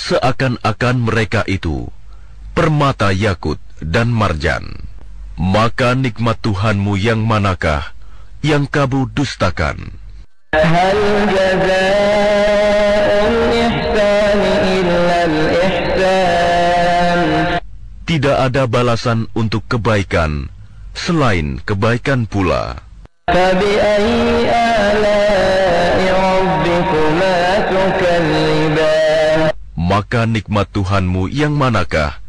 seakan-akan mereka itu permata yakut dan marjan. Maka nikmat Tuhanmu yang manakah yang kamu dustakan? Hal jazaa'ul ihsani illal ihsan. Tidak ada balasan untuk kebaikan selain kebaikan pula. Fabi'ayyi ala'i rabbikuma tukadziban. Maka nikmat Tuhanmu yang manakah